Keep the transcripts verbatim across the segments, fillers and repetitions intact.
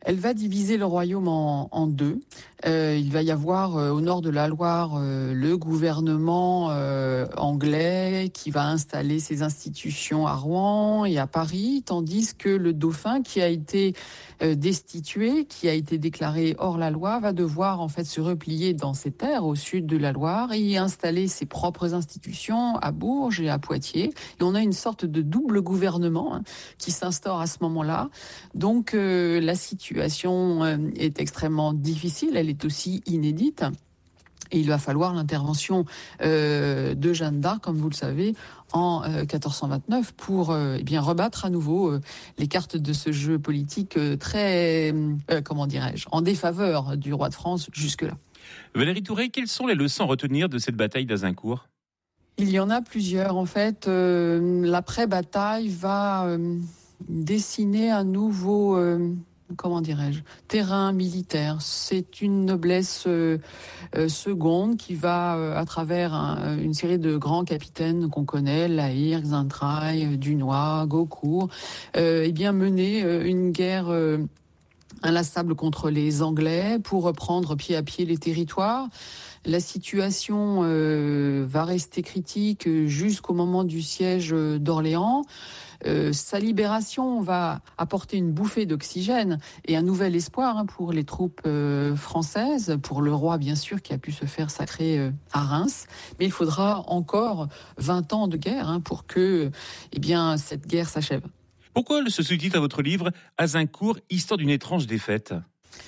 Elle va diviser le royaume en, en deux. Euh, il va y avoir euh, au nord de la Loire euh, le gouvernement euh, anglais qui va installer ses institutions à Rouen et à Paris, tandis que le dauphin qui a été euh, destitué, qui a été déclaré hors la loi, va devoir en fait se replier dans ses terres au sud de la Loire et y installer ses propres institutions à Bourges et à Poitiers. Et on a une sorte de double gouvernement hein, qui s'instaure à ce moment-là. Donc euh, la situation est extrêmement difficile, elle est aussi inédite. Et il va falloir l'intervention euh, de Jeanne d'Arc, comme vous le savez, en euh, quatorze cent vingt-neuf pour euh, eh bien rebattre à nouveau euh, les cartes de ce jeu politique euh, très, euh, comment dirais-je, en défaveur du roi de France jusque-là. Valérie Tourret, quelles sont les leçons à retenir de cette bataille d'Azincourt ? Il y en a plusieurs. En fait, euh, l'après-bataille va euh, dessiner un nouveau... Euh, comment dirais-je, terrain militaire. C'est une noblesse euh, euh, seconde qui va, euh, à travers un, une série de grands capitaines qu'on connaît, La Hire, Xaintrailles, Dunois, Gaucourt, euh, eh bien mener euh, une guerre euh, inlassable contre les Anglais pour reprendre pied à pied les territoires. La situation euh, va rester critique jusqu'au moment du siège d'Orléans. Euh, sa libération va apporter une bouffée d'oxygène et un nouvel espoir hein, pour les troupes euh, françaises, pour le roi bien sûr qui a pu se faire sacrer euh, à Reims. Mais il faudra encore vingt ans de guerre hein, pour que eh bien, cette guerre s'achève. Pourquoi ce sous-titre à votre livre « Azincourt, histoire d'une étrange défaite » ?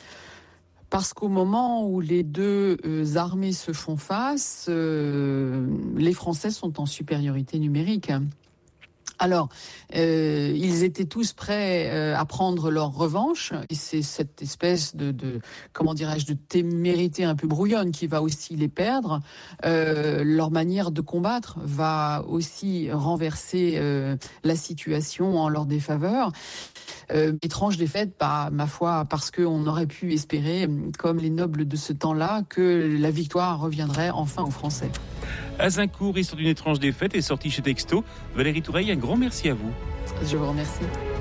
Parce qu'au moment où les deux euh, armées se font face, euh, les Français sont en supériorité numérique. Alors, euh, ils étaient tous prêts euh, à prendre leur revanche. Et c'est cette espèce de, de comment dirais-je, de témérité un peu brouillonne qui va aussi les perdre. Euh, leur manière de combattre va aussi renverser euh, la situation en leur défaveur. Euh, étrange défaite, bah, ma foi, parce qu'on aurait pu espérer, comme les nobles de ce temps-là, que la victoire reviendrait enfin aux Français. Azincourt, histoire d'une étrange défaite, est sorti chez Texto. Valérie Tourret, un grand merci à vous. Je vous remercie.